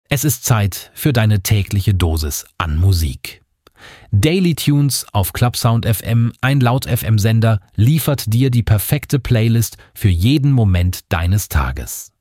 Es ist Zeit für deine tägliche Dosis an Musik. Daily Tunes auf Clubsound FM, ein Laut-FM-Sender, liefert dir die perfekte Playlist für jeden Moment deines Tages.